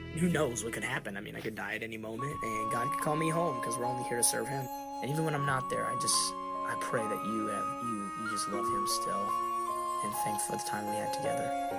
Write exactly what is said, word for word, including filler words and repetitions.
who knows what could happen? I mean, I could die at any moment, and God could call me home because we're only here to serve Him. And even when I'm not there, I just I pray that you have you you just love Him still, and thank for the time we had together.